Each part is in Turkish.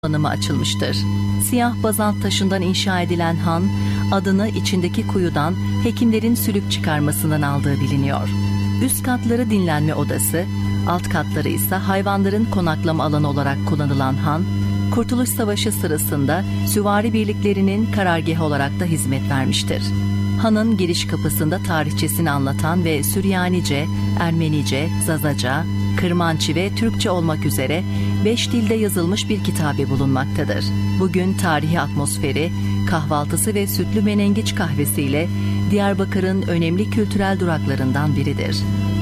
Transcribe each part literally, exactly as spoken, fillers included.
kullanımı açılmıştır. Siyah bazalt taşından inşa edilen han, adını içindeki kuyudan hekimlerin sülük çıkarmasından aldığı biliniyor. Üst katları dinlenme odası, alt katları ise hayvanların konaklama alanı olarak kullanılan han, Kurtuluş Savaşı sırasında süvari birliklerinin karargahı olarak da hizmet vermiştir. Hanın giriş kapısında tarihçesini anlatan ve Süryanice, Ermenice, Zazaca, Kırmançı ve Türkçe olmak üzere beş dilde yazılmış bir kitabe bulunmaktadır. Bugün tarihi atmosferi, kahvaltısı ve sütlü menengiç kahvesiyle Diyarbakır'ın önemli kültürel duraklarından biridir.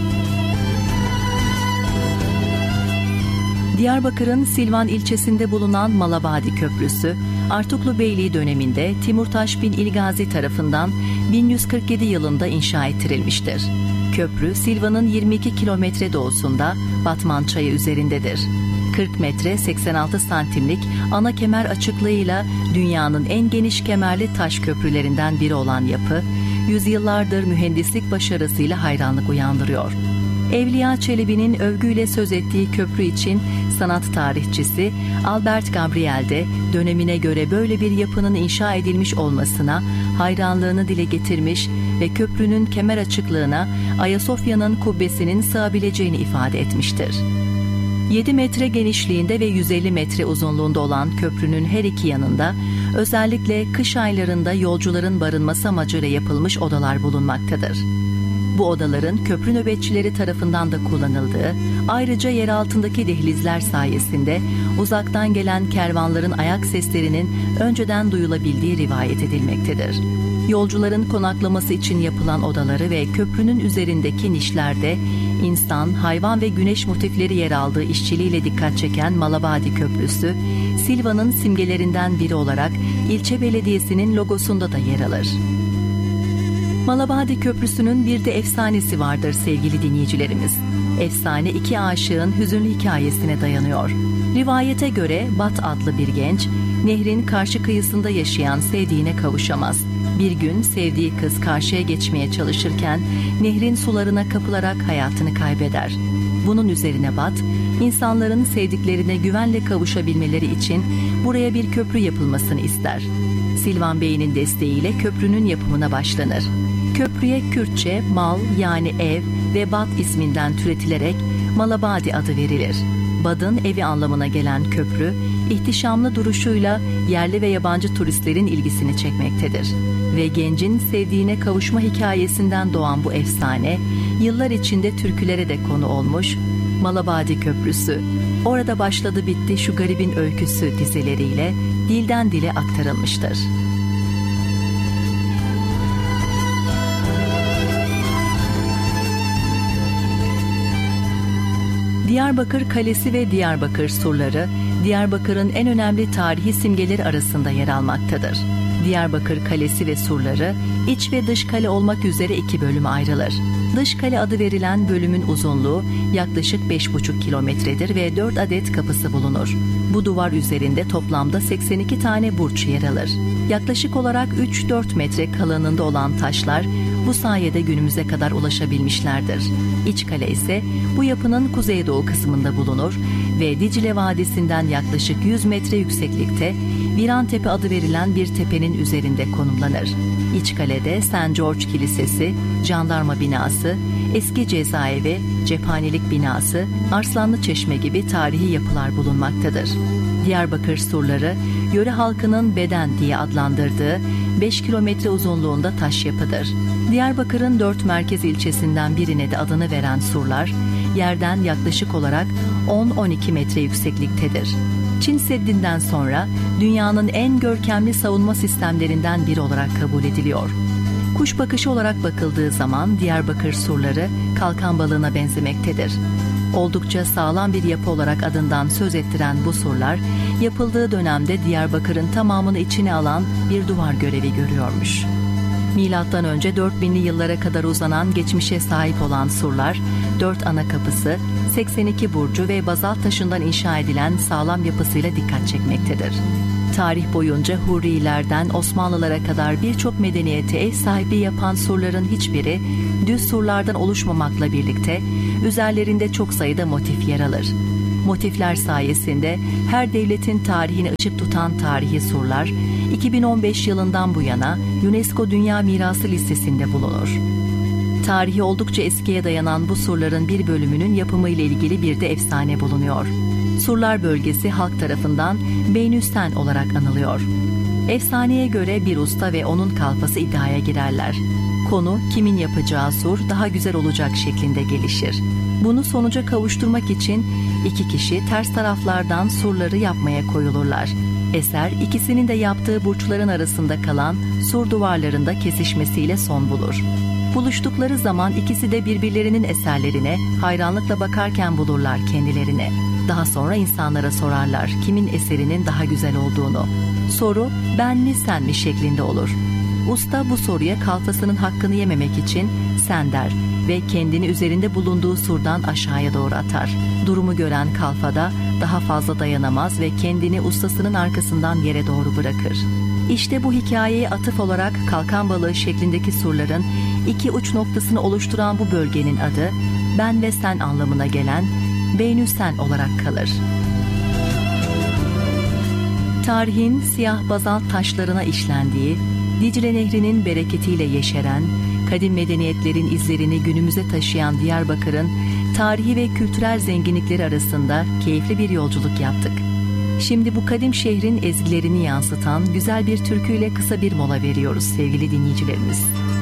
Diyarbakır'ın Silvan ilçesinde bulunan Malabadi Köprüsü, Artuklu Beyliği döneminde Timurtaş bin İlgazi tarafından bin yüz kırk yedi yılında inşa ettirilmiştir. Köprü, Silvan'ın yirmi iki kilometre doğusunda Batman Çayı üzerindedir. kırk metre seksen altı santimlik ana kemer açıklığıyla dünyanın en geniş kemerli taş köprülerinden biri olan yapı, yüzyıllardır mühendislik başarısıyla hayranlık uyandırıyor. Evliya Çelebi'nin övgüyle söz ettiği köprü için sanat tarihçisi Albert Gabriel de dönemine göre böyle bir yapının inşa edilmiş olmasına hayranlığını dile getirmiş ve köprünün kemer açıklığına Ayasofya'nın kubbesinin sığabileceğini ifade etmiştir. yedi metre genişliğinde ve yüz elli metre uzunluğunda olan köprünün her iki yanında özellikle kış aylarında yolcuların barınması amacıyla yapılmış odalar bulunmaktadır. Bu odaların köprü nöbetçileri tarafından da kullanıldığı, ayrıca yer altındaki dehlizler sayesinde uzaktan gelen kervanların ayak seslerinin önceden duyulabildiği rivayet edilmektedir. Yolcuların konaklaması için yapılan odaları ve köprünün üzerindeki nişlerde insan, hayvan ve güneş motifleri yer aldığı işçiliğiyle dikkat çeken Malabadi Köprüsü, Silvan'ın simgelerinden biri olarak ilçe belediyesinin logosunda da yer alır. Malabadi Köprüsü'nün bir de efsanesi vardır sevgili dinleyicilerimiz. Efsane iki aşığın hüzünlü hikayesine dayanıyor. Rivayete göre Bat adlı bir genç, nehrin karşı kıyısında yaşayan sevdiğine kavuşamaz. Bir gün sevdiği kız karşıya geçmeye çalışırken nehrin sularına kapılarak hayatını kaybeder. Bunun üzerine Bat, insanların sevdiklerine güvenle kavuşabilmeleri için buraya bir köprü yapılmasını ister. Silvan Bey'in desteğiyle köprünün yapımına başlanır. Köprüye Kürtçe mal yani ev ve Bat isminden türetilerek Malabadi adı verilir. Bad'ın evi anlamına gelen köprü, ihtişamlı duruşuyla yerli ve yabancı turistlerin ilgisini çekmektedir. Ve gencin sevdiğine kavuşma hikayesinden doğan bu efsane, yıllar içinde türkülere de konu olmuş. Malabadi Köprüsü, orada başladı bitti şu garibin öyküsü dizeleriyle dilden dile aktarılmıştır. Diyarbakır Kalesi ve Diyarbakır surları, Diyarbakır'ın en önemli tarihi simgeleri arasında yer almaktadır. Diyarbakır Kalesi ve surları, iç ve dış kale olmak üzere iki bölüme ayrılır. Dış kale adı verilen bölümün uzunluğu yaklaşık beş buçuk kilometredir ve dört adet kapısı bulunur. Bu duvar üzerinde toplamda seksen iki tane burç yer alır. Yaklaşık olarak üç dört metre kalınlığında olan taşlar bu sayede günümüze kadar ulaşabilmişlerdir. İç kale ise bu yapının kuzeydoğu kısmında bulunur ve Dicle Vadisi'nden yaklaşık yüz metre yükseklikte Virantepe adı verilen bir tepenin üzerinde konumlanır. İç kalede Saint George Kilisesi, jandarma binası, eski cezaevi, cephanelik binası, Arslanlı Çeşme gibi tarihi yapılar bulunmaktadır. Diyarbakır surları, yöre halkının beden diye adlandırdığı beş kilometre uzunluğunda taş yapıdır. Diyarbakır'ın dört merkez ilçesinden birine de adını veren surlar, yerden yaklaşık olarak on on iki metre yüksekliktedir. Çin Seddi'nden sonra dünyanın en görkemli savunma sistemlerinden biri olarak kabul ediliyor. Kuş bakışı olarak bakıldığı zaman Diyarbakır surları kalkan balığına benzemektedir. Oldukça sağlam bir yapı olarak adından söz ettiren bu surlar, yapıldığı dönemde Diyarbakır'ın tamamını içine alan bir duvar görevi görüyormuş. Milattan önce dört binli yıllara kadar uzanan geçmişe sahip olan surlar, dört ana kapısı, seksen iki burcu ve bazalt taşından inşa edilen sağlam yapısıyla dikkat çekmektedir. Tarih boyunca Hurrilerden Osmanlılara kadar birçok medeniyete ev sahipliği yapan surların hiçbiri düz surlardan oluşmamakla birlikte üzerlerinde çok sayıda motif yer alır. motifler sayesinde her devletin tarihini ışık tutan tarihi surlar, iki bin on beş yılından bu yana UNESCO Dünya Mirası listesinde bulunur. Tarihi oldukça eskiye dayanan bu surların bir bölümünün yapımı ile ilgili bir de efsane bulunuyor. Surlar bölgesi halk tarafından Beynüsten olarak anılıyor. Efsaneye göre bir usta ve onun kalfası iddiaya girerler. Konu kimin yapacağı sur daha güzel olacak şeklinde gelişir. Bunu sonuca kavuşturmak için iki kişi ters taraflardan surları yapmaya koyulurlar. Eser ikisinin de yaptığı burçların arasında kalan sur duvarlarında kesişmesiyle son bulur. Buluştukları zaman ikisi de birbirlerinin eserlerine hayranlıkla bakarken bulurlar kendilerini. Daha sonra insanlara sorarlar kimin eserinin daha güzel olduğunu. Soru ben mi sen mi şeklinde olur. Usta bu soruya kalfasının hakkını yememek için sen der ve kendini üzerinde bulunduğu surdan aşağıya doğru atar. Durumu gören kalfa da daha fazla dayanamaz ve kendini ustasının arkasından yere doğru bırakır. İşte bu hikayeye atıf olarak kalkan balığı şeklindeki surların iki uç noktasını oluşturan bu bölgenin adı ben ve sen anlamına gelen Beynüsten olarak kalır. Tarihin siyah bazalt taşlarına işlendiği, Dicle Nehri'nin bereketiyle yeşeren, kadim medeniyetlerin izlerini günümüze taşıyan Diyarbakır'ın tarihi ve kültürel zenginlikleri arasında keyifli bir yolculuk yaptık. Şimdi bu kadim şehrin ezgilerini yansıtan güzel bir türküyle kısa bir mola veriyoruz sevgili dinleyicilerimiz.